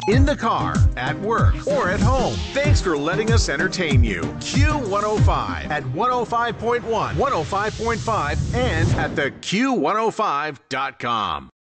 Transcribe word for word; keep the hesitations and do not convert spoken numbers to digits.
in the car, at work, or at home. Thanks for letting us entertain you. Q one oh five at one oh five point one, one oh five point five, and at the Q one oh five dot com.